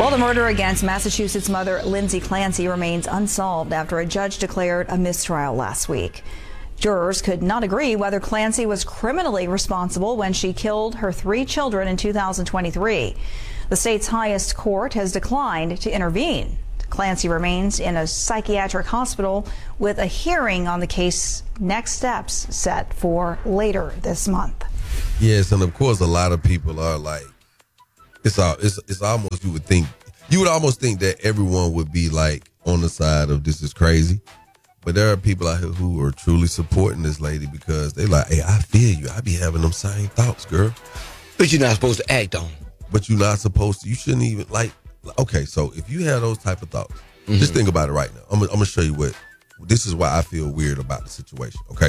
Well, the murder against Massachusetts mother Lindsay Clancy remains unsolved after a judge declared a mistrial last week. Jurors could not agree whether Clancy was criminally responsible when she killed her 3 children in 2023. The state's highest court has declined to intervene. Clancy remains in a psychiatric hospital with a hearing on the case. Next steps set for later this month. Yes, and of course, a lot of people are like, it's almost, you would almost think that everyone would be like on the side of this is crazy. But there are people out here who are truly supporting this lady because they like, hey, I feel you. I be having them same thoughts, girl. But you're not supposed to act on. But you're not supposed to. You shouldn't even okay, so if you have those type of thoughts, just think about it right now. I'm going to show you this is why I feel weird about the situation, okay?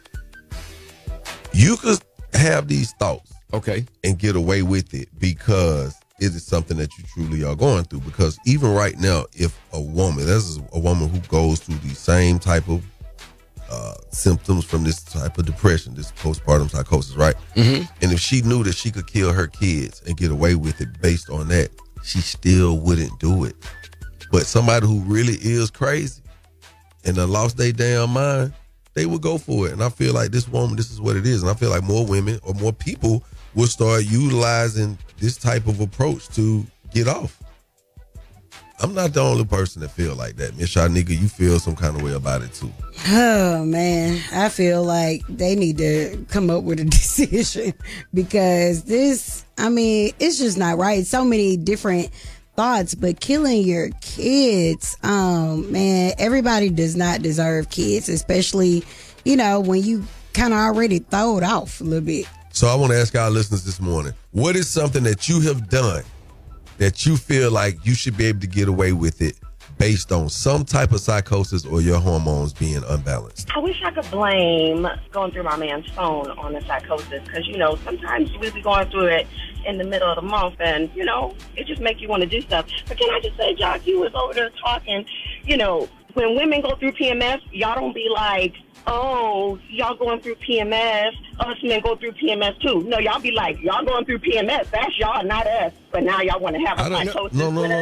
You could have these thoughts, okay, and get away with it because it is something that you truly are going through. Because even right now, if a woman who goes through the same type of symptoms from this type of depression, this postpartum psychosis, right? And if she knew that she could kill her kids and get away with it based on that, she still wouldn't do it. But somebody who really is crazy and done lost their damn mind, they would go for it. And I feel like this woman, this is what it is. And I feel like more women or more people will start utilizing this type of approach to get off. I'm not the only person that feel like that. Miss Shanika, you feel some kind of way about it too. Oh, man. I feel like they need to come up with a decision because it's just not right. So many different thoughts, but killing your kids, man, everybody does not deserve kids, especially, when you kind of already throw it off a little bit. So I want to ask our listeners this morning, what is something that you have done that you feel like you should be able to get away with it based on some type of psychosis or your hormones being unbalanced? I wish I could blame going through my man's phone on the psychosis because, sometimes we be going through it in the middle of the month and, it just makes you want to do stuff. But can I just say, Jock, you was over there talking, when women go through PMS, y'all don't be like, oh, y'all going through PMS, us men go through PMS too. No, y'all be like, y'all going through PMS, that's y'all, not us. But now y'all want to have a psychosis.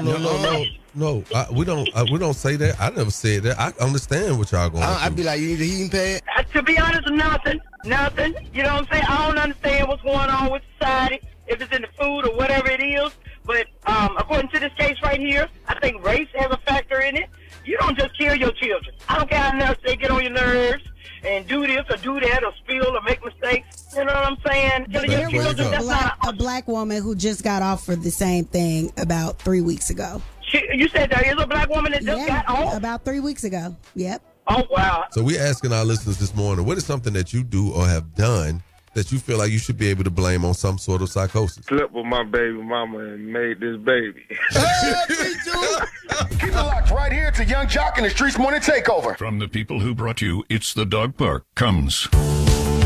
No, we don't say that. I never said that. I understand what y'all going through. I'd be like, you need a heating pad? To be honest, nothing. You know what I'm saying? I don't understand what's going on with society, if it's in the food or whatever it is. But according to this case right here, I think race has a factor in it. You don't just kill your children. I don't care how much they get on your nerves and do this or do that or spill or make mistakes. You know what I'm saying? Killing your children, that's not a black woman who just got off for the same thing about 3 weeks ago. You said there is a black woman that just got off? About 3 weeks ago. Yep. Oh, wow. So we're asking our listeners this morning, what is something that you do or have done that you feel like you should be able to blame on some sort of psychosis? Slept with my baby mama and made this baby. Keep it locked right here to Young Jock and the Streets Morning Takeover. From the people who brought you It's the Dog Park comes